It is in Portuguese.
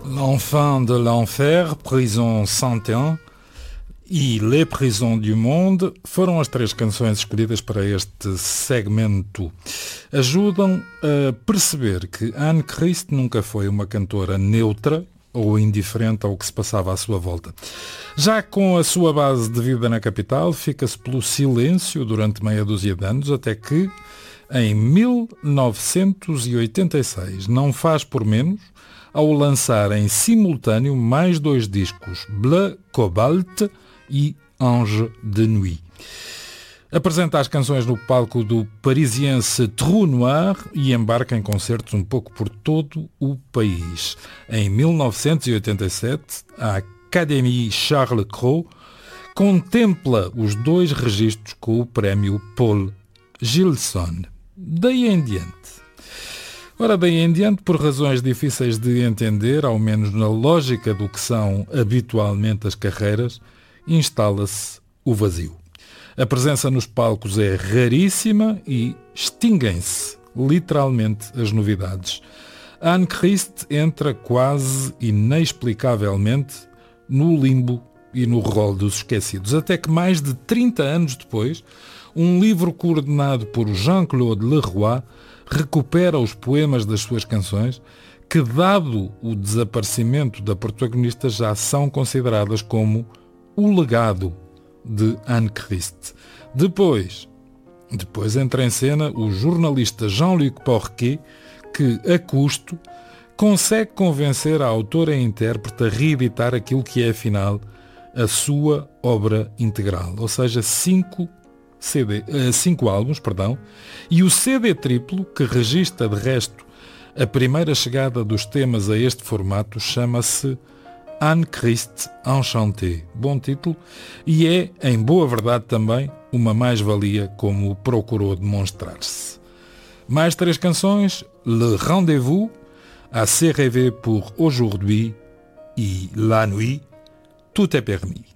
L'Enfant de l'Enfer, Prison 101 e Les Prisons du Monde foram as três canções escolhidas para este segmento. Ajudam a perceber que Anne Christ nunca foi uma cantora neutra ou indiferente ao que se passava à sua volta. Já com a sua base de vida na capital, fica-se pelo silêncio durante meia dúzia de anos, até que, em 1986, não faz por menos, ao lançar em simultâneo mais dois discos, Bleu Cobalt e Ange de Nuit. Apresenta as canções no palco do parisiense Trou Noir e embarca em concertos um pouco por todo o país. Em 1987, a Académie Charles Cros contempla os dois registros com o prémio Paul Gilson. Daí em diante. Ora, daí em diante, por razões difíceis de entender, ao menos na lógica do que são habitualmente as carreiras, instala-se o vazio. A presença nos palcos é raríssima e extinguem-se, literalmente, as novidades. Anne Christ entra quase inexplicavelmente no limbo e no rol dos esquecidos, até que mais de 30 anos depois, um livro coordenado por Jean-Claude Leroy recupera os poemas das suas canções, que, dado o desaparecimento da protagonista, já são consideradas como o legado de Anne Christ. Depois entra em cena o jornalista Jean-Luc Porquet, que, a custo, consegue convencer a autora e a intérprete a reeditar aquilo que é, afinal, a sua obra integral, ou seja, 5 álbuns, e o CD triplo, que registra, de resto, a primeira chegada dos temas a este formato, chama-se Anne Christ Enchantée. Bom título, e é, em boa verdade também, uma mais-valia como procurou demonstrar-se. Mais três canções, Le Rendez-vous, Assez rêvé pour aujourd'hui e La nuit, tout est permis.